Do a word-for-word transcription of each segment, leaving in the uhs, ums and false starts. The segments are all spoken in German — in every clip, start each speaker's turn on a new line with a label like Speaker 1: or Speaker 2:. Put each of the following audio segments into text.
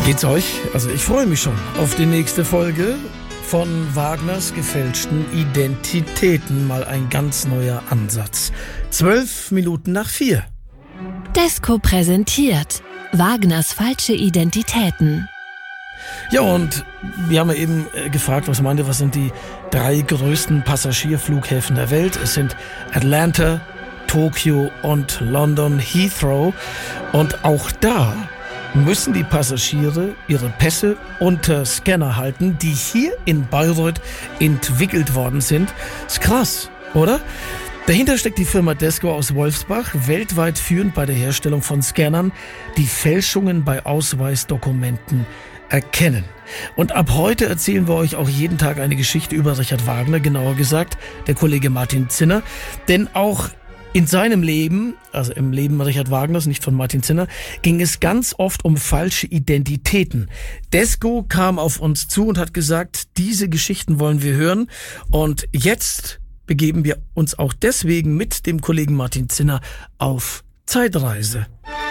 Speaker 1: geht's euch? Also ich freue mich schon auf die nächste Folge von Wagners gefälschten Identitäten. Mal ein ganz neuer Ansatz. Zwölf Minuten nach vier.
Speaker 2: Desco präsentiert Wagners falsche Identitäten.
Speaker 1: Ja, und wir haben ja eben gefragt, was meint ihr, was sind die drei größten Passagierflughäfen der Welt? Es sind Atlanta, Tokio und London Heathrow. Und auch da müssen die Passagiere ihre Pässe unter Scanner halten, die hier in Bayreuth entwickelt worden sind. Ist krass, oder? Dahinter steckt die Firma Desco aus Wolfsbach, weltweit führend bei der Herstellung von Scannern, die Fälschungen bei Ausweisdokumenten erkennen. Und ab heute erzählen wir euch auch jeden Tag eine Geschichte über Richard Wagner, genauer gesagt der Kollege Martin Zinner. Denn auch in seinem Leben, also im Leben Richard Wagners, nicht von Martin Zinner, ging es ganz oft um falsche Identitäten. Desco kam auf uns zu und hat gesagt, diese Geschichten wollen wir hören. Und jetzt begeben wir uns auch deswegen mit dem Kollegen Martin Zinner auf Zeitreise.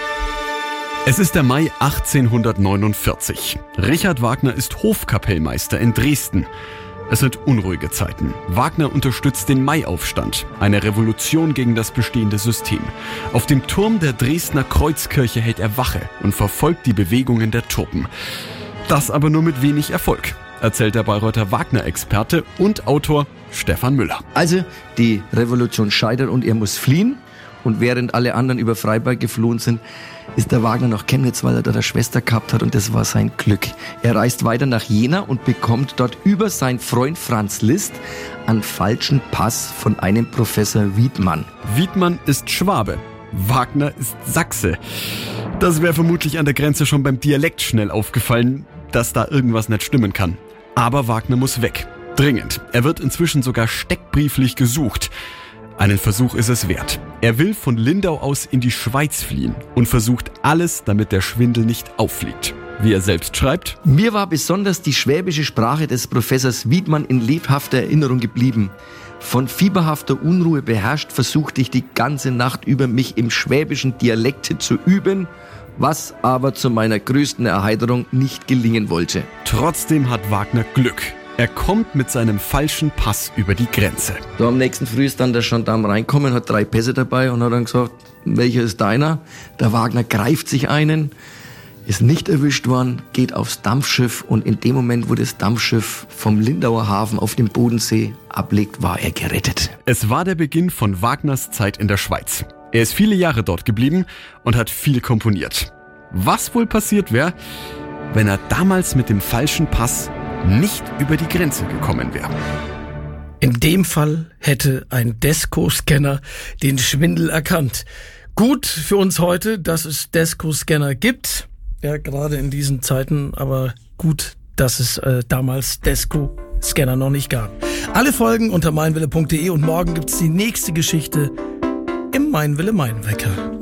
Speaker 3: Es ist der Mai achtzehnhundertneunundvierzig. Richard Wagner ist Hofkapellmeister in Dresden. Es sind unruhige Zeiten. Wagner unterstützt den Maiaufstand, eine Revolution gegen das bestehende System. Auf dem Turm der Dresdner Kreuzkirche hält er Wache und verfolgt die Bewegungen der Truppen. Das aber nur mit wenig Erfolg, erzählt der Bayreuther Wagner-Experte und Autor Stefan Müller.
Speaker 4: Also, die Revolution scheitert und er muss fliehen. Und während alle anderen über Freiburg geflohen sind, ist der Wagner nach Chemnitz, weil er da eine Schwester gehabt hat, und das war sein Glück. Er reist weiter nach Jena und bekommt dort über seinen Freund Franz Liszt einen falschen Pass von einem Professor Wiedmann.
Speaker 3: Wiedmann ist Schwabe, Wagner ist Sachse. Das wäre vermutlich an der Grenze schon beim Dialekt schnell aufgefallen, dass da irgendwas nicht stimmen kann. Aber Wagner muss weg. Dringend. Er wird inzwischen sogar steckbrieflich gesucht. Einen Versuch ist es wert. Er will von Lindau aus in die Schweiz fliehen und versucht alles, damit der Schwindel nicht auffliegt. Wie er selbst schreibt:
Speaker 4: Mir war besonders die schwäbische Sprache des Professors Wiedmann in lebhafter Erinnerung geblieben. Von fieberhafter Unruhe beherrscht, versuchte ich die ganze Nacht über mich im schwäbischen Dialekte zu üben, was aber zu meiner größten Erheiterung nicht gelingen wollte.
Speaker 3: Trotzdem hat Wagner Glück. Er kommt mit seinem falschen Pass über die Grenze.
Speaker 4: Da am nächsten Früh ist dann der Gendarm reinkommen, hat drei Pässe dabei und hat dann gesagt, welcher ist deiner? Der Wagner greift sich einen, ist nicht erwischt worden, geht aufs Dampfschiff, und in dem Moment, wo das Dampfschiff vom Lindauer Hafen auf dem Bodensee ablegt, war er gerettet.
Speaker 3: Es war der Beginn von Wagners Zeit in der Schweiz. Er ist viele Jahre dort geblieben und hat viel komponiert. Was wohl passiert wäre, wenn er damals mit dem falschen Pass nicht über die Grenze gekommen wäre?
Speaker 1: In dem Fall hätte ein Desco-Scanner den Schwindel erkannt. Gut für uns heute, dass es Desco-Scanner gibt. Ja, gerade in diesen Zeiten, aber gut, dass es äh, damals Desco-Scanner noch nicht gab. Alle Folgen unter meinwille punkt de, und morgen gibt's die nächste Geschichte im Meinwille Mein Wecker.